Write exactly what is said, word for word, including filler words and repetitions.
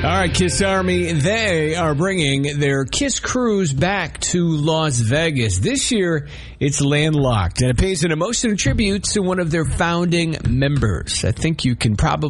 right, Kiss Army, they are bringing their Kiss cruise back to Las Vegas. This year, it's landlocked, and it pays an emotional tribute to one of their founding members. I think you can probably